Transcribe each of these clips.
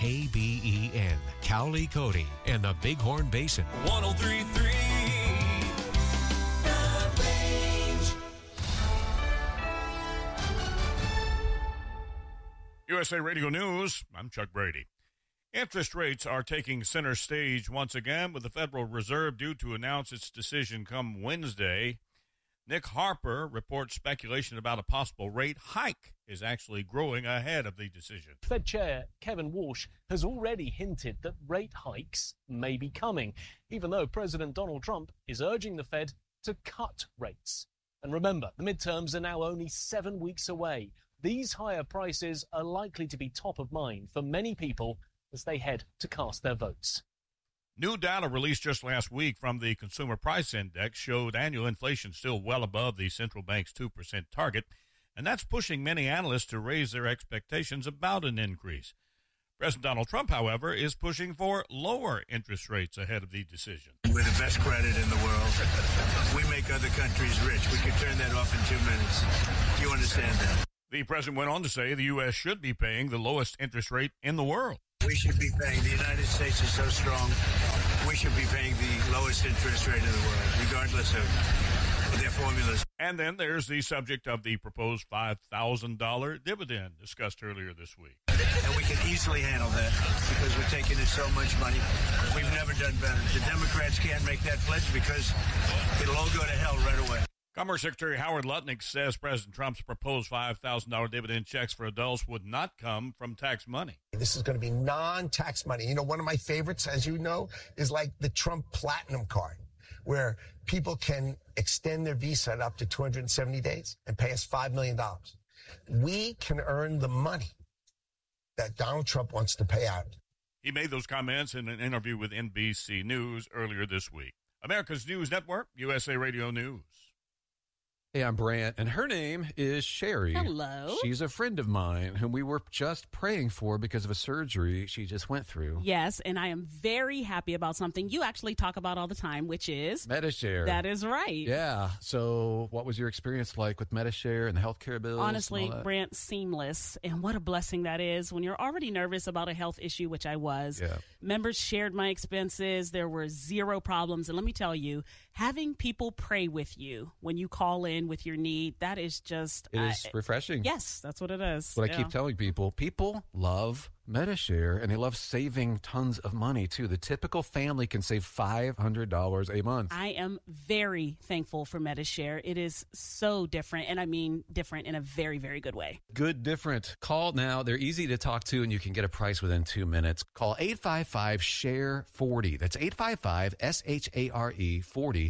KBEN, Cowley Cody, and the Bighorn Basin. 103.3 USA Radio News, I'm Chuck Brady. Interest rates are taking center stage once again, with the Federal Reserve due to announce its decision come Wednesday. Nick Harper reports speculation about a possible rate hike is actually growing ahead of the decision. Fed Chair Kevin Walsh has already hinted that rate hikes may be coming, even though President Donald Trump is urging the Fed to cut rates. And remember, the midterms are now only 7 weeks away. These higher prices are likely to be top of mind for many people as they head to cast their votes. New data released just last week from the Consumer Price Index showed annual inflation still well above the central bank's 2% target, and that's pushing many analysts to raise their expectations about an increase. President Donald Trump, however, is pushing for lower interest rates ahead of the decision. We're the best credit in the world. We make other countries rich. We can turn that off in 2 minutes. You understand that? The president went on to say the U.S. should be paying the lowest interest rate in the world. We should be paying. The United States is so strong. We should be paying the lowest interest rate in the world, regardless of their formulas. And then there's the subject of the proposed $5,000 dividend discussed earlier this week. And we can easily handle that because we're taking in so much money. We've never done better. The Democrats can't make that pledge because it'll all go to hell right away. Commerce Secretary Howard Lutnick says President Trump's proposed $5,000 dividend checks for adults would not come from tax money. This is going to be non-tax money. You know, one of my favorites, as you know, is like the Trump Platinum Card, where people can extend their visa up to 270 days and pay us $5 million. We can earn the money that Donald Trump wants to pay out. He made those comments in an interview with NBC News earlier this week. America's News Network, USA Radio News. Hey, I'm Brant, and her name is Sherry. Hello. She's a friend of mine whom we were just praying for because of a surgery she just went through. Yes, and I am very happy about something you actually talk about all the time, which is Medi-Share. That is right. Yeah. So what was your experience like with Medi-Share and the healthcare bills? Honestly, Brant, seamless. And what a blessing that is when you're already nervous about a health issue, which I was. Yeah. Members shared my expenses. There were zero problems. And let me tell you, having people pray with you when you call in with your need, that is just... It is refreshing. Yes, that's what it is. What I keep telling people. People love Medi-Share, and they love saving tons of money, too. The typical family can save $500 a month. I am very thankful for Medi-Share. It is so different, and I mean different in a very, very good way. Good different. Call now. They're easy to talk to, and you can get a price within 2 minutes. Call 855-SHARE-40. That's 855-SHARE-40.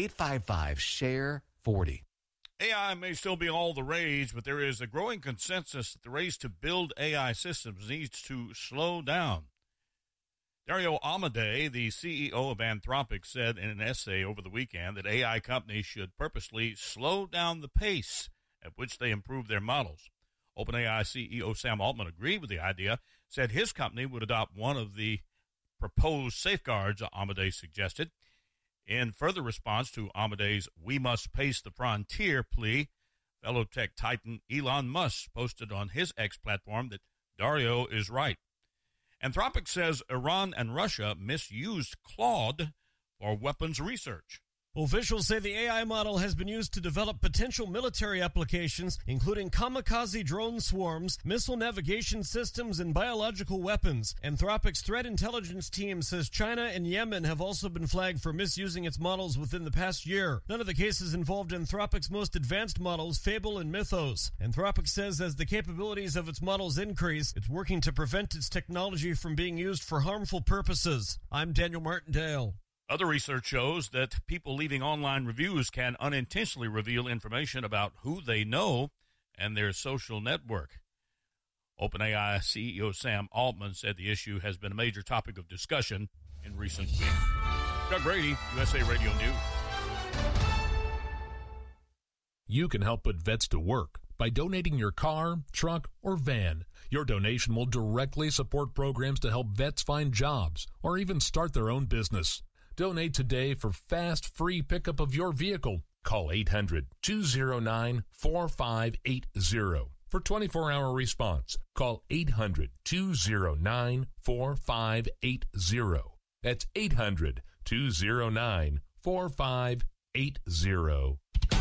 855-SHARE-40. AI may still be all the rage, but there is a growing consensus that the race to build AI systems needs to slow down. Dario Amodei, the CEO of Anthropic, said in an essay over the weekend that AI companies should purposely slow down the pace at which they improve their models. OpenAI CEO Sam Altman agreed with the idea, said his company would adopt one of the proposed safeguards Amodei suggested. In further response to Amodei's "We must pace the frontier" plea, fellow tech titan Elon Musk posted on his X platform that Dario is right. Anthropic says Iran and Russia misused Claude for weapons research. Officials say the AI model has been used to develop potential military applications, including kamikaze drone swarms, missile navigation systems, and biological weapons. Anthropic's threat intelligence team says China and Yemen have also been flagged for misusing its models within the past year. None of the cases involved Anthropic's most advanced models, Fable and Mythos. Anthropic says as the capabilities of its models increase, it's working to prevent its technology from being used for harmful purposes. I'm Daniel Martindale. Other research shows that people leaving online reviews can unintentionally reveal information about who they know and their social network. OpenAI CEO Sam Altman said the issue has been a major topic of discussion in recent weeks. Doug Brady, USA Radio News. You can help put vets to work by donating your car, truck, or van. Your donation will directly support programs to help vets find jobs or even start their own business. Donate today for fast, free pickup of your vehicle. Call 800-209-4580. For 24-hour response, call 800-209-4580. That's 800-209-4580.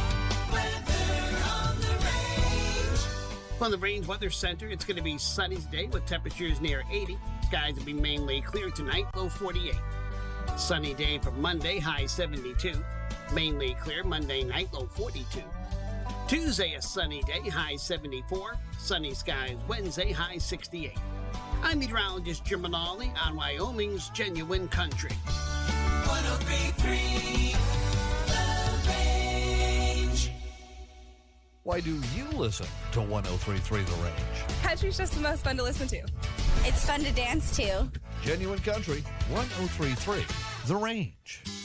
From the Range Weather Center, it's going to be sunny today with temperatures near 80. Skies will be mainly clear tonight, low 48. Sunny day for Monday, high 72. Mainly clear Monday night, low 42. Tuesday, a sunny day, high 74. Sunny skies Wednesday, high 68. I'm meteorologist Jim Manali on Wyoming's Genuine Country. 103.3 The Range. Why do you listen to 103.3 The Range? Country's just the most fun to listen to. It's fun to dance to. Genuine Country, 103.3 The Range.